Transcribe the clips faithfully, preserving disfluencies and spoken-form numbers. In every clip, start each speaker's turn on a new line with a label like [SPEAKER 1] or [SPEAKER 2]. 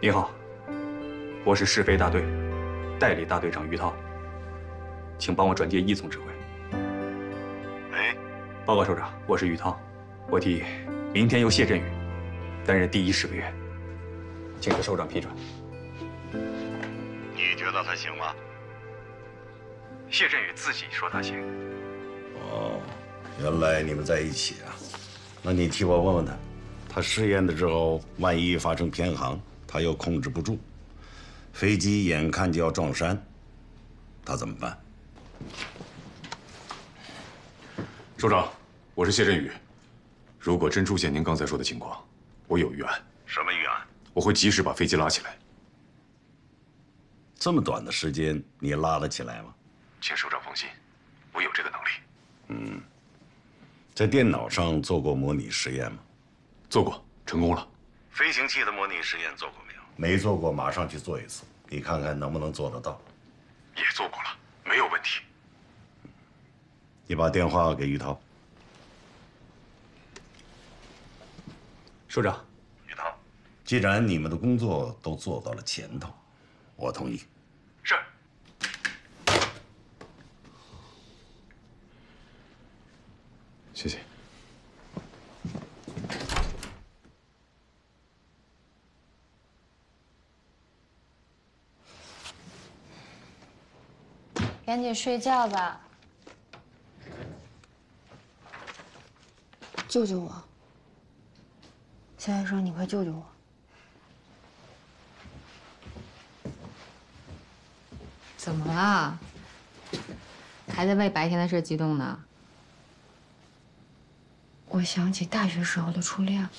[SPEAKER 1] 你好，我是试飞大队代理大队长于涛，请帮我转接一总指挥。
[SPEAKER 2] 喂，
[SPEAKER 1] 报告首长，我是于涛，我替明天由谢振宇担任第一试飞员，请示首长批准。
[SPEAKER 2] 你觉得他行吗？
[SPEAKER 1] 谢振宇自己说他行。
[SPEAKER 2] 哦，原来你们在一起啊？那你替我问问他，他试验的时候，万一发生偏航，他又控制不住，飞机眼看就要撞山，他怎么办？
[SPEAKER 3] 首长，我是谢振宇。如果真出现您刚才说的情况，我有预案。
[SPEAKER 2] 什么预案？
[SPEAKER 3] 我会及时把飞机拉起来。
[SPEAKER 2] 这么短的时间，你拉得起来吗？
[SPEAKER 3] 请首长放心，我有这个能力。
[SPEAKER 2] 嗯，在电脑上做过模拟实验吗？
[SPEAKER 3] 做过，成功了。
[SPEAKER 2] 飞行器的模拟实验做过没有？没做过，马上去做一次，你看看能不能做得到。
[SPEAKER 3] 也做过了，没有问题。
[SPEAKER 2] 你把电话给于涛。
[SPEAKER 1] 首长，
[SPEAKER 2] 于涛，既然你们的工作都做到了前头，我同意。
[SPEAKER 1] 是。
[SPEAKER 3] 谢谢。
[SPEAKER 4] 赶紧睡觉吧。
[SPEAKER 5] 救救我！小医生，你快救救我！
[SPEAKER 6] 怎么了？还在为白天的事激动呢？
[SPEAKER 5] 我想起大学时候的初恋。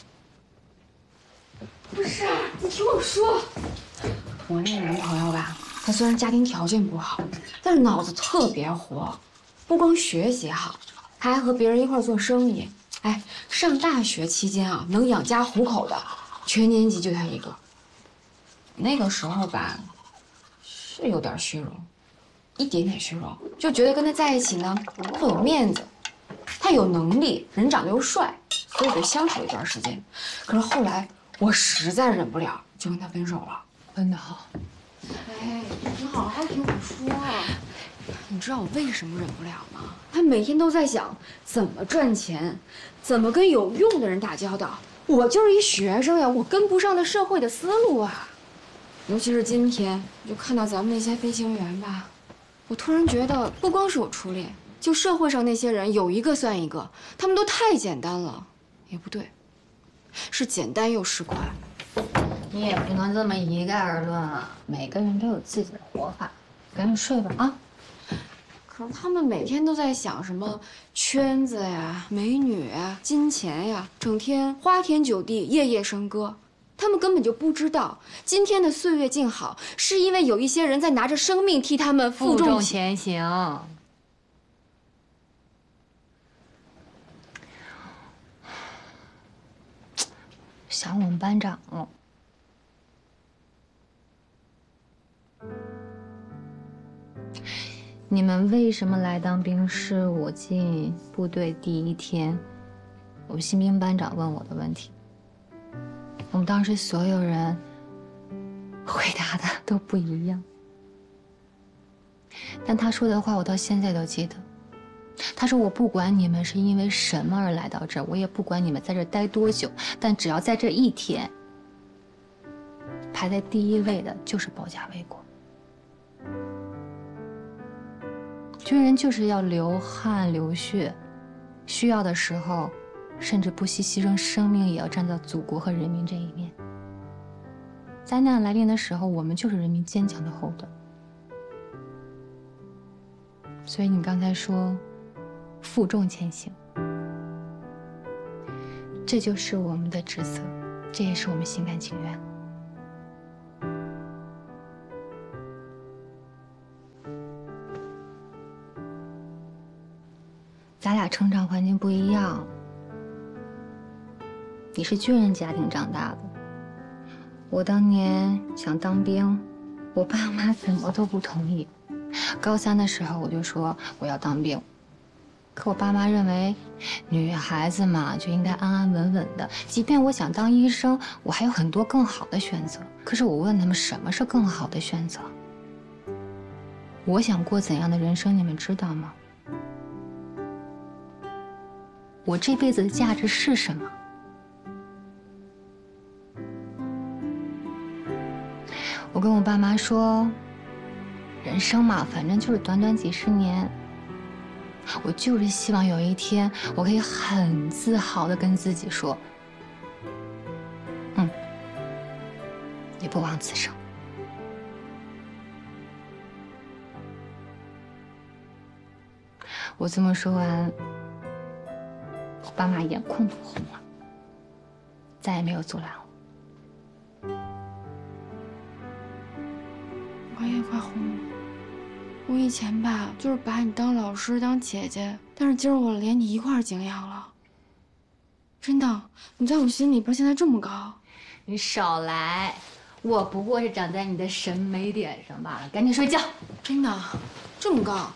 [SPEAKER 4] 不是，你听我说，
[SPEAKER 5] 我那男朋友吧，他虽然家庭条件不好，但是脑子特别活，不光学习好，他还和别人一块做生意。哎，上大学期间啊，能养家糊口的，全年级就他一个。那个时候吧，是有点虚荣，一点点虚荣，就觉得跟他在一起呢特有面子。他有能力，人长得又帅，所以就相处了一段时间。可是后来我实在忍不了，就跟他分手了。
[SPEAKER 6] 分得好。
[SPEAKER 5] 哎，你好好听我说。你知道我为什么忍不了吗？他每天都在想怎么赚钱，怎么跟有用的人打交道。我就是一学生呀，我跟不上他社会的思路啊。尤其是今天，就看到咱们那些飞行员吧，我突然觉得不光是我初恋，就社会上那些人有一个算一个，他们都太简单了。也不对，是简单又市侩。
[SPEAKER 6] 你也不能这么一概而论啊，每个人都有自己的活法。赶紧睡吧啊！
[SPEAKER 5] 可是他们每天都在想什么圈子呀、美女呀、金钱呀，整天花天酒地、夜夜笙歌。他们根本就不知道，今天的岁月静好，是因为有一些人在拿着生命替他们负重
[SPEAKER 6] 前行。想我们班长了。你们为什么来当兵？是我进部队第一天，我们新兵班长问我的问题。我们当时所有人回答的都不一样，但他说的话我到现在都记得。他说：“我不管你们是因为什么而来到这儿，我也不管你们在这儿待多久，但只要在这一天，排在第一位的就是保家卫国。军人就是要流汗流血，需要的时候，甚至不惜牺牲生命，也要站在祖国和人民这一面。灾难来临的时候，我们就是人民坚强的后盾。所以你刚才说，负重前行，这就是我们的职责，这也是我们心甘情愿。”咱俩成长环境不一样，你是军人家庭长大的，我当年想当兵，我爸妈怎么都不同意。高三的时候我就说我要当兵， 可我爸妈认为，女孩子嘛就应该安安稳稳的。即便我想当医生，我还有很多更好的选择。可是我问他们，什么是更好的选择？我想过怎样的人生，你们知道吗？我这辈子的价值是什么？我跟我爸妈说，人生嘛，反正就是短短几十年。我就是希望有一天，我可以很自豪地跟自己说，嗯，你不枉此生。我这么说完，我爸妈眼眶都红了，再也没有阻拦我。
[SPEAKER 5] 我也快红了。我以前吧，就是把你当老师、当姐姐，但是今儿我连你一块儿敬仰了。真的，你在我心里边现在这么高。
[SPEAKER 6] 你少来，我不过是长在你的审美点上罢了。赶紧睡觉。
[SPEAKER 5] 真的，这么高。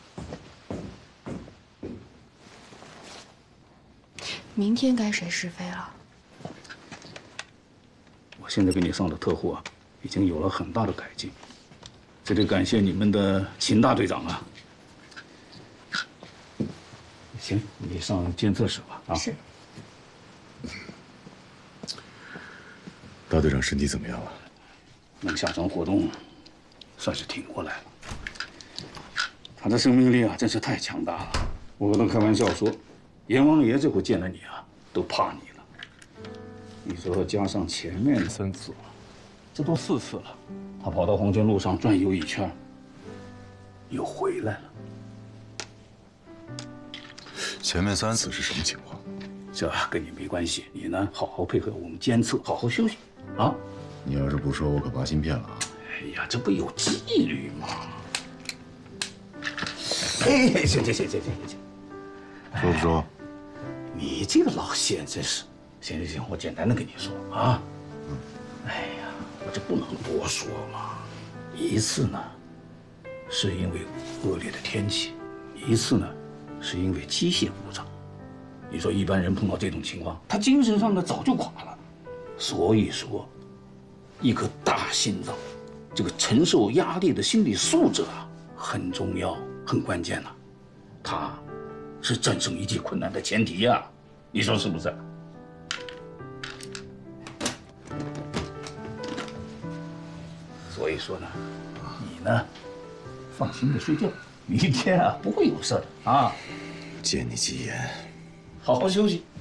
[SPEAKER 5] 明天该谁是非了？
[SPEAKER 7] 我现在给你上的特护啊，已经有了很大的改进。这得感谢你们的秦大队长啊！行，你上监测室吧。啊，
[SPEAKER 6] 是。
[SPEAKER 3] 大队长身体怎么样了？
[SPEAKER 7] 能下场活动，算是挺过来了。他的生命力啊，真是太强大了。我跟他开玩笑说，阎王爷这回见了你啊，都怕你了。你说加上前面三次，这都四次了。他跑到黄泉路上转悠一圈，又回来了。
[SPEAKER 3] 前面三次是什么情况？
[SPEAKER 7] 这跟你没关系，你呢，好好配合我们监测，好好休息，啊！
[SPEAKER 3] 你要是不说，我可拔芯片了啊！
[SPEAKER 7] 哎呀，这不有纪律吗？哎，行行行行行行，
[SPEAKER 3] 说不说？
[SPEAKER 7] 你这个老仙真是，行行行，我简单的跟你说啊。嗯。哎呀，我这不能多说嘛。一次呢，是因为恶劣的天气；一次呢，是因为机械故障。你说一般人碰到这种情况，他精神上呢早就垮了。所以说，一颗大心脏，这个承受压力的心理素质啊，很重要，很关键呐、啊。它是战胜一切困难的前提呀、啊，你说是不是？所以说呢，你呢，放心的睡觉，明天啊不会有事的啊。
[SPEAKER 3] 借你吉言。
[SPEAKER 7] 好好休息。